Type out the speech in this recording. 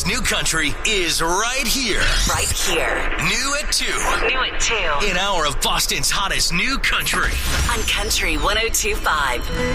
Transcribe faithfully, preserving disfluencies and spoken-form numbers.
hottest new country is right here. Right here. New at two. New at two. An hour of Boston's hottest new country. On Country one oh two point five.